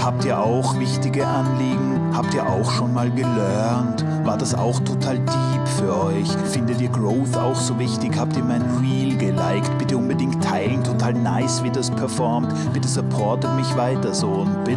Habt ihr auch wichtige Anliegen? Habt ihr auch schon mal gelernt? War das auch total deep für euch? Findet ihr Growth auch so wichtig? Habt ihr mein Reel geliked? Bitte unbedingt teilen, total nice, wie das performt. Bitte supportet mich weiter so und bitte